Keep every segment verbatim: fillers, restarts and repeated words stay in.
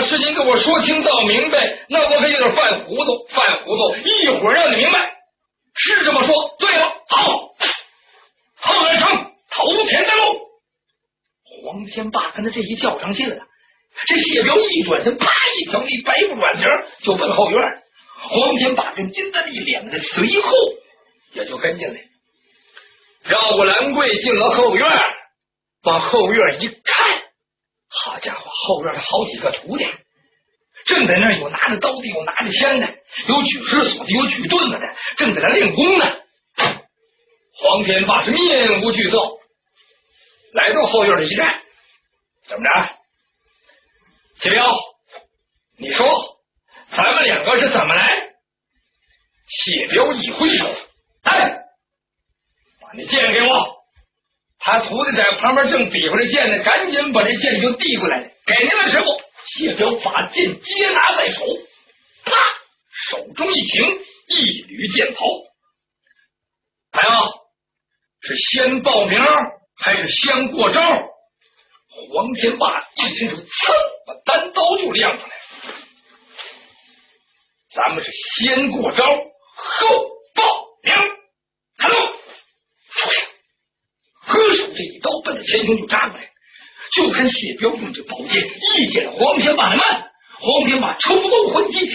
事情给我说清道明白，那我可有点犯糊涂，犯糊涂，一会儿让你明白。是这么说，对了，好，后来城头前带路。黄天霸跟他这一较上劲了，这谢彪一转身，啪一脚一白不转蹄就奔后院。黄天霸跟金丹利两人随后也就跟进来，绕过兰桂进了后院，往后院一看，好家伙，后院的好几个徒弟正在那儿，有拿着刀的，有拿着枪的，有举石锁的，有举盾子的，正在那练功呢。黄天霸是面无惧色，来到后院里一站，怎么着？谢彪，你说咱们两个是怎么来？谢彪一挥手，哎，把那剑给我。他徒弟在旁边正比划着剑呢，赶紧把这剑就递过来了，给您了，师傅。谢彪把剑接拿在手，啪，手中一擎，一缕剑袍。还有，是先报名还是先过招？黄天霸一伸手，噌，把单刀就亮出来了。咱们是先过招，后报名。看喽！合手这一刀奔着前胸就扎过来，就看谢彪用这宝剑一剪黄天霸的慢，黄天霸抽刀还击，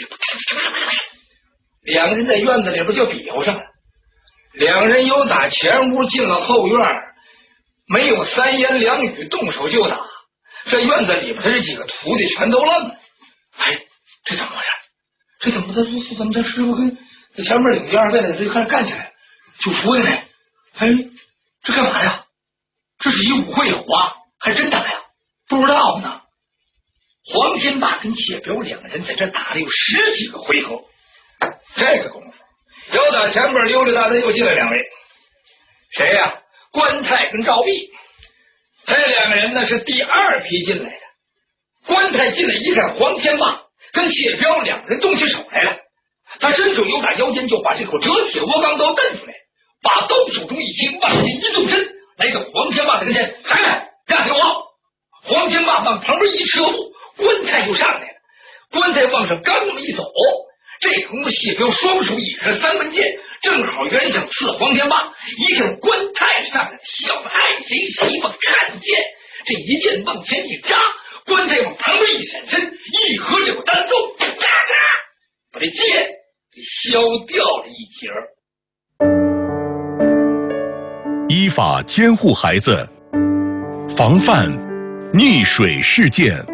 两个人在院子里边就比划上了。两人由打前屋进了后院，没有三言两语动手就打，这院子里边这几个徒弟全都愣了。哎，这怎么回事？这怎么他怎么他师傅跟在前面领着二位在这看干起来，就服下来？哎，这干嘛呀？这是一舞会友啊，还真打呀？不知道呢。黄天霸跟谢彪两个人在这打了有十几个回合，这个功夫，有打前边溜溜达达又进来两位，谁呀、啊？关泰跟赵弼。这两个人呢是第二批进来的。关泰进来一看黄天霸跟谢彪两个人动起手来了，他伸手由打腰间就把这口折铁窝钢刀蹬出来，把刀手中一轻，往前一纵身，来到黄天霸的跟前，来，让给我。黄天霸往旁边一撤步，关泰就上来了。关泰往上刚那么一走，这功夫谢彪双手一合三门剑，正好原想刺黄天霸。一看关泰上来，小子爱谁谁吧，看见这一剑往前一扎，关泰往旁边一闪身，一合这个单奏，嘎嘎，把这剑给削掉了一截儿。 依法监护孩子，防范溺水事件。